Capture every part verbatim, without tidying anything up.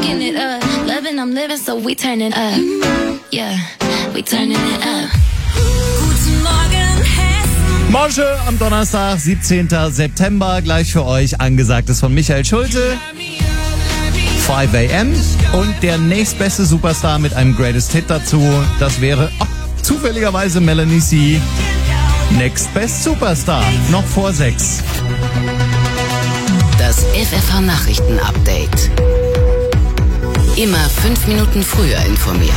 Cooking it up, loving, I'm living, so we turning up. Yeah, we turning it up. Guten Morgen, Hessen. Morgen am Donnerstag, siebzehnten September, gleich für euch angesagtes von Michael Schulte. fünf a.m. und der nächstbeste Superstar mit einem Greatest Hit dazu, das wäre oh, zufälligerweise Melanie C. Next Best Superstar, noch vor sechs. Das F F H-Nachrichten-Update. Immer fünf Minuten früher informiert.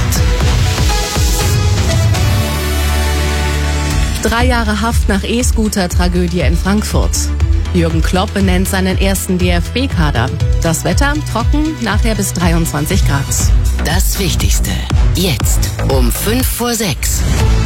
Drei Jahre Haft nach E-Scooter-Tragödie in Frankfurt. Jürgen Klopp benennt seinen ersten D F B-Kader. Das Wetter trocken, nachher bis dreiundzwanzig Grad. Das Wichtigste. Jetzt um fünf vor sechs.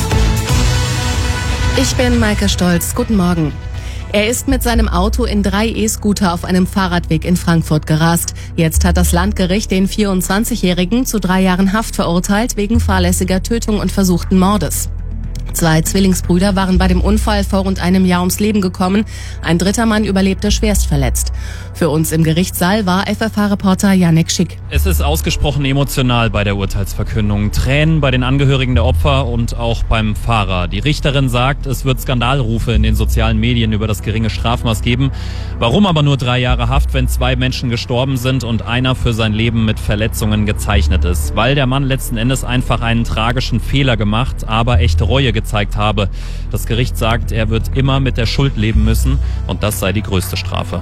Ich bin Maike Stolz. Guten Morgen. Er ist mit seinem Auto in drei E-Scooter auf einem Fahrradweg in Frankfurt gerast. Jetzt hat das Landgericht den vierundzwanzigjährigen zu drei Jahren Haft verurteilt wegen fahrlässiger Tötung und versuchten Mordes. Zwei Zwillingsbrüder waren bei dem Unfall vor rund einem Jahr ums Leben gekommen. Ein dritter Mann überlebte schwerst verletzt. Für uns im Gerichtssaal war F F H-Reporter Janek Schick. Es ist ausgesprochen emotional bei der Urteilsverkündung. Tränen bei den Angehörigen der Opfer und auch beim Fahrer. Die Richterin sagt, es wird Skandalrufe in den sozialen Medien über das geringe Strafmaß geben. Warum aber nur drei Jahre Haft, wenn zwei Menschen gestorben sind und einer für sein Leben mit Verletzungen gezeichnet ist? Weil der Mann letzten Endes einfach einen tragischen Fehler gemacht, aber echte Reue gezeigt habe. Das Gericht sagt, er wird immer mit der Schuld leben müssen und das sei die größte Strafe.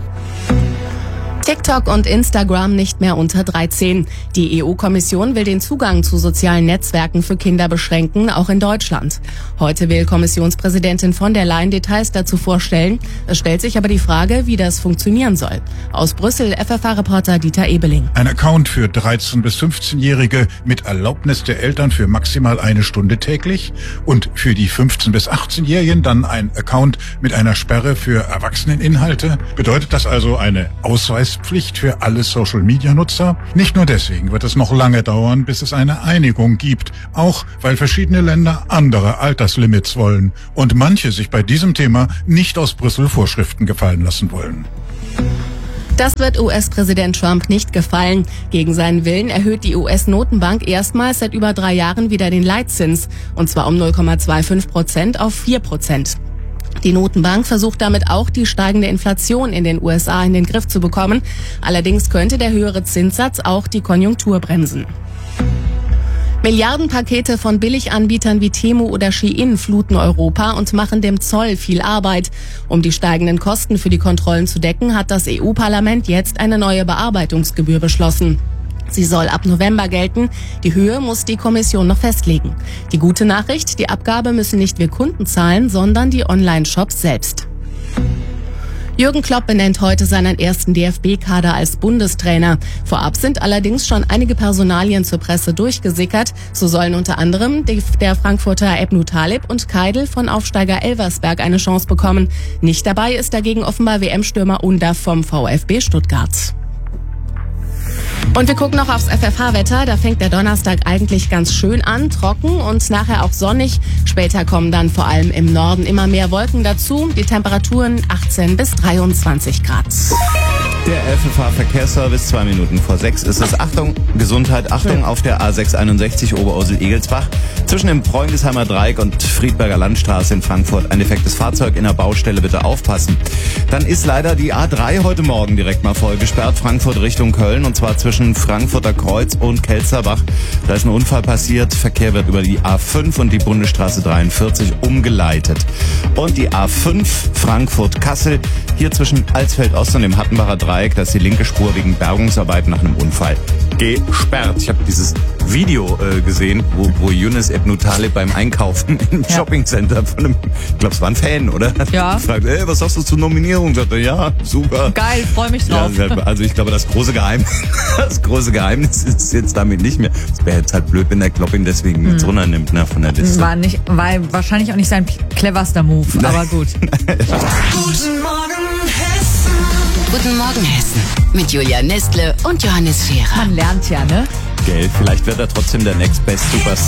TikTok und Instagram nicht mehr unter dreizehn. Die E U-Kommission will den Zugang zu sozialen Netzwerken für Kinder beschränken, auch in Deutschland. Heute will Kommissionspräsidentin von der Leyen Details dazu vorstellen. Es stellt sich aber die Frage, wie das funktionieren soll. Aus Brüssel F F H-Reporter Dieter Ebeling. Ein Account für dreizehn- bis fünfzehnjährige mit Erlaubnis der Eltern für maximal eine Stunde täglich und für die fünfzehn- bis achtzehnjährigen dann ein Account mit einer Sperre für Erwachseneninhalte. Bedeutet das also eine Ausweis Pflicht für alle Social-Media-Nutzer? Nicht nur deswegen wird es noch lange dauern, bis es eine Einigung gibt, auch weil verschiedene Länder andere Alterslimits wollen und manche sich bei diesem Thema nicht aus Brüssel Vorschriften gefallen lassen wollen. Das wird U S-Präsident Trump nicht gefallen. Gegen seinen Willen erhöht die U S-Notenbank erstmals seit über drei Jahren wieder den Leitzins, und zwar um null Komma fünfundzwanzig Prozent auf vier Prozent. Die Notenbank versucht damit auch, die steigende Inflation in den U S A in den Griff zu bekommen. Allerdings könnte der höhere Zinssatz auch die Konjunktur bremsen. Milliardenpakete von Billiganbietern wie Temu oder Shein fluten Europa und machen dem Zoll viel Arbeit. Um die steigenden Kosten für die Kontrollen zu decken, hat das E U-Parlament jetzt eine neue Bearbeitungsgebühr beschlossen. Sie soll ab November gelten. Die Höhe muss die Kommission noch festlegen. Die gute Nachricht, die Abgabe müssen nicht wir Kunden zahlen, sondern die Online-Shops selbst. Jürgen Klopp benennt heute seinen ersten D F B-Kader als Bundestrainer. Vorab sind allerdings schon einige Personalien zur Presse durchgesickert. So sollen unter anderem der Frankfurter Ebnu Talib und Keidel von Aufsteiger Elversberg eine Chance bekommen. Nicht dabei ist dagegen offenbar W M-Stürmer Undav vom VfB Stuttgart. Und wir gucken noch aufs F F H-Wetter. Da fängt der Donnerstag eigentlich ganz schön an, trocken und nachher auch sonnig. Später kommen dann vor allem im Norden immer mehr Wolken dazu. Die Temperaturen achtzehn bis dreiundzwanzig Grad. Der F F H-Verkehrsservice, zwei Minuten vor sechs ist es. Achtung, Gesundheit, Achtung auf der A sechshunderteinundsechzig Oberursel-Egelsbach. Zwischen dem Preungesheimer Dreieck und Friedberger Landstraße in Frankfurt ein defektes Fahrzeug in der Baustelle, bitte aufpassen. Dann ist leider die A drei heute Morgen direkt mal voll gesperrt, Frankfurt Richtung Köln, und zwar zwischen Frankfurter Kreuz und Kelzerbach. Da ist ein Unfall passiert, Verkehr wird über die A fünf und die Bundesstraße dreiundvierzig umgeleitet. Und die A fünf Frankfurt-Kassel, hier zwischen Alsfeld-Ost und dem Hattenbacher Dreieck, da ist die linke Spur wegen Bergungsarbeiten nach einem Unfall gesperrt. Ich habe dieses Video äh, gesehen, wo, wo Yunus Ebnu Talib beim Einkaufen im ja. Shoppingcenter von einem, ich glaube, es war ein Fan, oder? Ja. Fragt, ey, was sagst du zur Nominierung? Sagt er, ja, super. Geil, freue mich drauf. Ja, also ich glaube, das große Geheimnis, das große Geheimnis ist jetzt damit nicht mehr. Es wäre jetzt halt blöd, wenn der Klopp ihn deswegen jetzt hm. runternimmt, ne, von der Liste. War nicht, war wahrscheinlich auch nicht sein cleverster Move, Nein. aber gut. Guten Morgen, Hessen. Guten Morgen, Hessen. Mit Julia Nestle und Johannes Scherer. Man lernt ja, ne? Gell, vielleicht wird er trotzdem der Next Best Superstar.